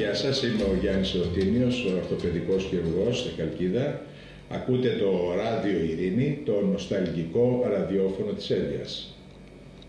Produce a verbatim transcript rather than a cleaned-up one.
Γεια σας, είμαι ο Γιάννης Ερωτήνιος, ορθοπαιδικός χειρουργός στη Χαλκίδα. Ακούτε το ράδιο Ειρήνη, το νοσταλγικό ραδιόφωνο της Εύβοιας.